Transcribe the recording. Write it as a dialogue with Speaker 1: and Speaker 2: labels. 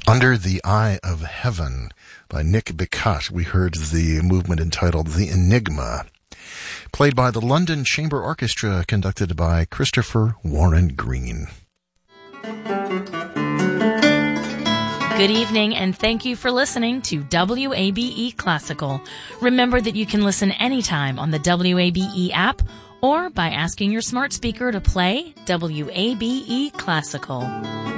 Speaker 1: Under the Eye of Heaven by Nick Bicut. We heard the movement entitled The Enigma, played by the London Chamber Orchestra, conducted by Christopher Warren Green.
Speaker 2: Good evening, and thank you for listening to WABE Classical. Remember that you can listen anytime on the WABE app or by asking your smart speaker to play WABE Classical.